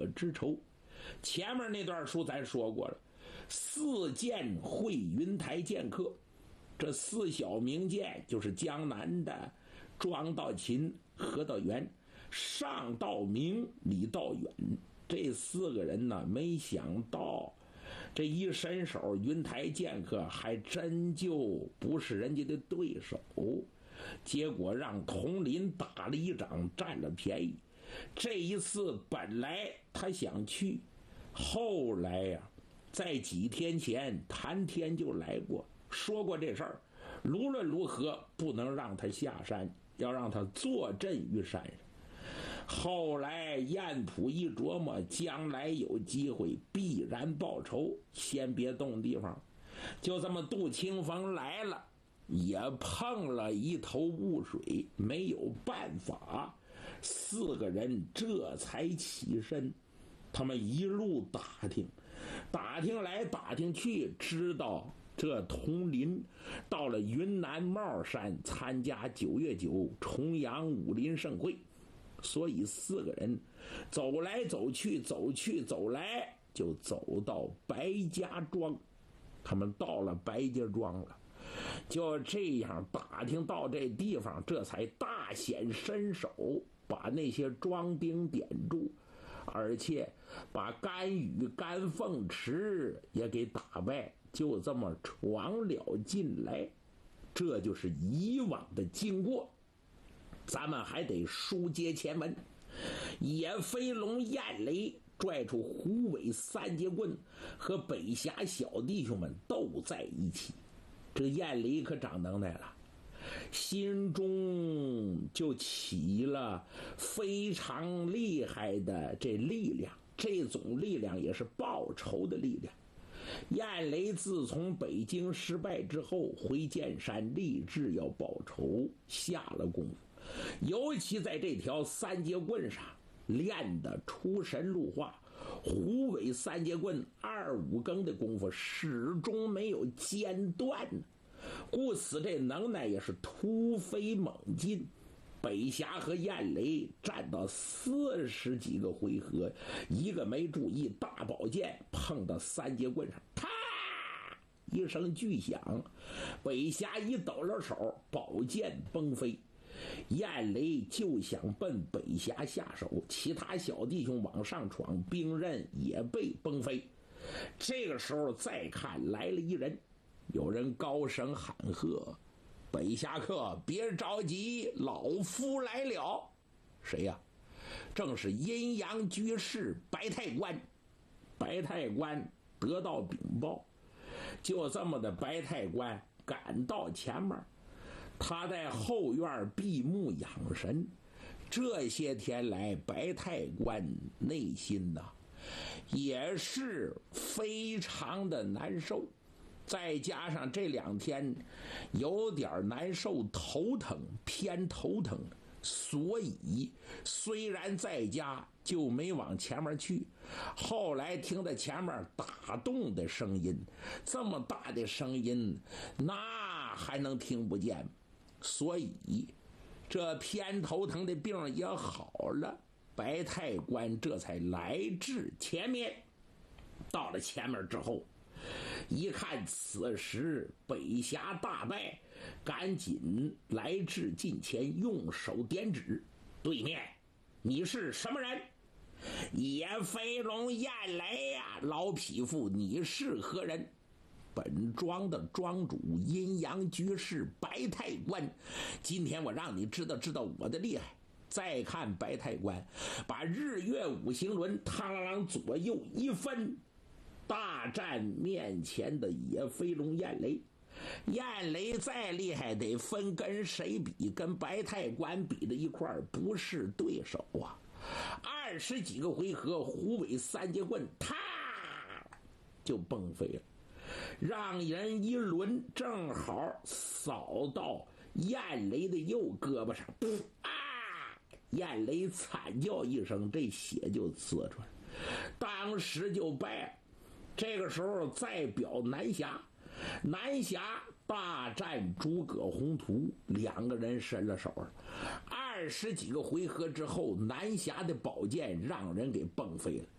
之仇。前面那段书咱说过了，4剑会云台剑客，这4小名剑就是江南的庄道勤、何道元、上道明、李道远。这4个人呢，没想到这一伸手，云台剑客还真就不是人家的对手，结果让佟林打了一掌，占了便宜。这一次本来他想去，后来呀，在几天前谭天就来过，说过这事儿，无论如何不能让他下山，要让他坐镇于山上。后来燕普一琢磨，将来有机会必然报仇，先别动地方。就这么杜清风来了，也碰了一头雾水，没有办法，4个人这才起身。他们一路打听来打听去，知道这佟林到了云南帽山参加9月9重阳武林盛会，所以4个人走来走去，走来，就走到白家庄。他们到了白家庄了，就这样打听到这地方，这才大显身手，把那些庄丁点住，而且把甘宇、甘凤池也给打败，就这么闯了进来。这就是以往的经过，咱们还得书接前文。野飞龙燕雷拽出虎尾3节棍和北峡小弟兄们斗在一起，这燕雷可长能耐了，心中就起了非常厉害的这力量，这种力量也是报仇的力量。燕雷自从北京失败之后，回剑山立志要报仇，下了功夫，尤其在这条3节棍上练得出神入化，虎尾3节棍2、5更的功夫始终没有间断，故此这能耐也是突飞猛进。北峡和燕雷战到40几个回合，一个没注意，大宝剑碰到3节棍上，啪一声巨响，北峡一抖了手，宝剑崩飞。燕雷就想奔北峡下手，其他小弟兄往上闯，兵刃也被崩飞。这个时候再看来了一人，有人高声喊喝：“北峡客，别着急，老夫来了。”谁呀？正是阴阳居士白太官。白太官得到禀报，就这么的白太官赶到前面，他在后院闭目养神。这些天来，白太官内心也是非常的难受，再加上这2天有点难受，头疼，偏头疼，所以虽然在家就没往前面去。后来听到前面打洞的声音，这么大的声音，那还能听不见？所以这偏头疼的病也好了，白太官这才来至前面。到了前面之后，一看此时北峡大败，赶紧来至近前，用手点指：“对面，你是什么人？”“野飞龙燕雷呀，老匹夫，你是何人？”“本庄的庄主阴阳居士白太官，今天我让你知道知道我的厉害。”再看白太官把日月五行轮嘡啷啷左右一分，大战面前的野飞龙燕雷。燕雷再厉害，得分跟谁比，跟白太官比的一块不是对手啊。20几个回合，虎尾3节棍啪就崩飞了，让人一轮正好扫到燕雷的右胳膊上，燕雷惨叫一声，这血就呲出来，当时就败了。这个时候再表南峡，南峡大战诸葛宏图，2个人伸了手了。20几个回合之后，南峡的宝剑让人给崩飞了，